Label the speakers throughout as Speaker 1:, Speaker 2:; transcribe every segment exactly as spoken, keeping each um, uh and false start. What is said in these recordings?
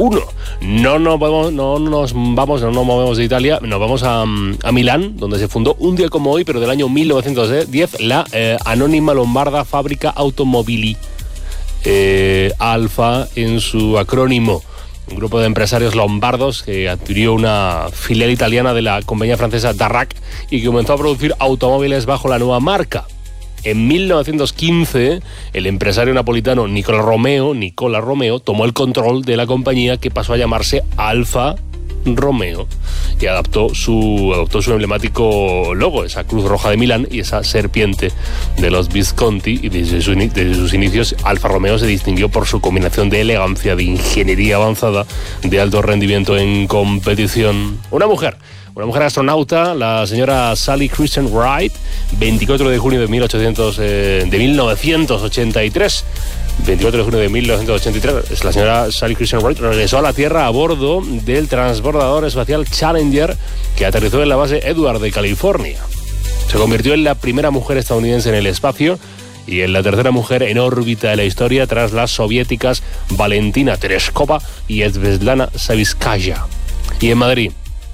Speaker 1: uno. No nos vamos, no nos vamos, no nos movemos de Italia, nos vamos a, a Milán, donde se fundó un día como hoy, pero del año mil novecientos diez, la eh, Anónima Lombarda Fábrica Automobili. Eh, Alfa en su acrónimo. Un grupo de empresarios lombardos que adquirió una filial italiana de la compañía francesa Darracq y que comenzó a producir automóviles bajo la nueva marca. En mil novecientos quince, el empresario napolitano Nicola Romeo, Nicola Romeo tomó el control de la compañía, que pasó a llamarse Alfa Romeo, y adaptó su, adoptó su emblemático logo, esa cruz roja de Milán y esa serpiente de los Visconti, y desde, su, desde sus inicios Alfa Romeo se distinguió por su combinación de elegancia, de ingeniería avanzada, de alto rendimiento en competición. Una mujer, una mujer astronauta, la señora Sally Christian Wright, veinticuatro de junio de, mil ochocientos, eh, de mil novecientos ochenta y tres. veinticuatro de junio de mil novecientos ochenta y tres, la señora Sally Christian Wright regresó a la Tierra a bordo del transbordador espacial Challenger, que aterrizó en la base Edward de California. Se convirtió en la primera mujer estadounidense en el espacio y en la tercera mujer en órbita de la historia, tras las soviéticas Valentina Tereshkova y Svetlana Savitskaya. Y en Madrid,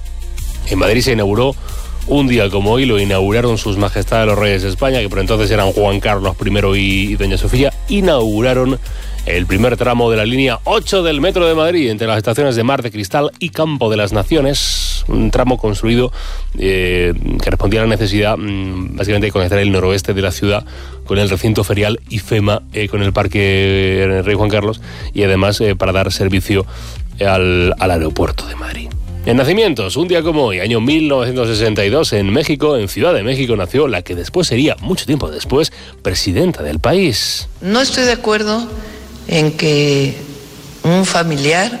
Speaker 1: en Madrid se inauguró un día como hoy, lo inauguraron sus majestades los reyes de España, que por entonces eran Juan Carlos primero y, y doña Sofía, inauguraron el primer tramo de la línea ocho del Metro de Madrid, entre las estaciones de Mar de Cristal y Campo de las Naciones, un tramo construido eh, que respondía a la necesidad mm, básicamente de conectar el noroeste de la ciudad con el recinto ferial IFEMA, eh, con el Parque eh, Rey Juan Carlos, y además eh, para dar servicio al, al aeropuerto de Madrid. En nacimientos, un día como hoy, año mil novecientos sesenta y dos, en México, en Ciudad de México, nació la que después sería, mucho tiempo después, presidenta del país.
Speaker 2: No estoy de acuerdo en que un familiar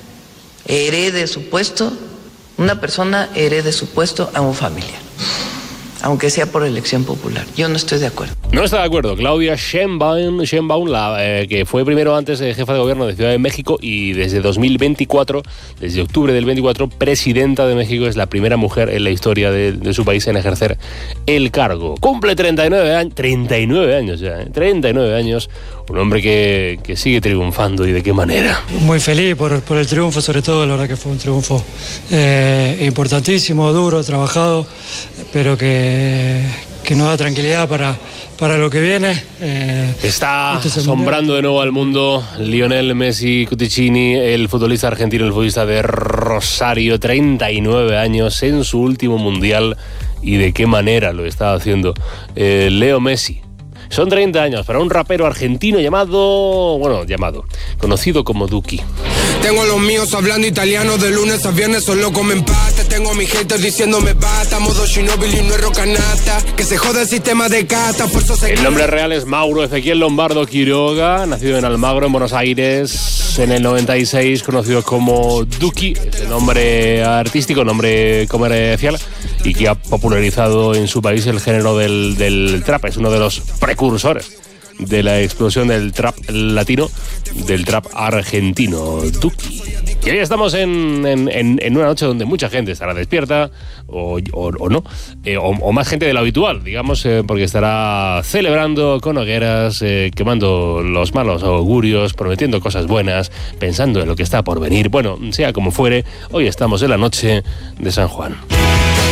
Speaker 2: herede su puesto, una persona herede su puesto a un familiar, aunque sea por elección popular. Yo no estoy de acuerdo.
Speaker 1: No está de acuerdo. Claudia Sheinbaum, Sheinbaum la, eh, que fue primero antes eh, jefa de gobierno de Ciudad de México y desde dos mil veinticuatro, desde octubre del veinticuatro, presidenta de México, es la primera mujer en la historia de, de su país en ejercer el cargo. Cumple treinta y nueve años, treinta y nueve años ya, ¿eh? treinta y nueve años, un hombre que, que sigue triunfando, y de qué manera.
Speaker 3: Muy feliz por, por el triunfo, sobre todo, la verdad que fue un triunfo eh, importantísimo, duro, trabajado, pero que, que nos da tranquilidad para, para lo que viene. Eh,
Speaker 1: Está asombrando de nuevo al mundo Lionel Messi Cuticini, el futbolista argentino, el futbolista de Rosario, treinta y nueve años en su último mundial, y de qué manera lo está haciendo eh, Leo Messi. Son treinta años para un rapero argentino llamado, bueno, llamado, conocido como Duki.
Speaker 4: Tengo a los míos hablando italiano de lunes a viernes, solo comen pasta. Tengo a mis haters diciéndome basta, modo Ginóbili, no es rocanata. Que se joda el sistema de casta, por eso se...
Speaker 1: El nombre real es Mauro Ezequiel Lombardo Quiroga, nacido en Almagro, en Buenos Aires, en el noventa y seis, conocido como Duki, es el nombre artístico, nombre comercial, y que ha popularizado en su país el género del, del trap. Es uno de los precursores de la explosión del trap latino, del trap argentino, Duki. Y hoy estamos en, en, en una noche donde mucha gente estará despierta, o, o, o no, eh, o, o más gente de lo habitual, digamos, eh, porque estará celebrando con hogueras, eh, quemando los malos augurios, prometiendo cosas buenas, pensando en lo que está por venir. Bueno, sea como fuere, hoy estamos en la noche de San Juan.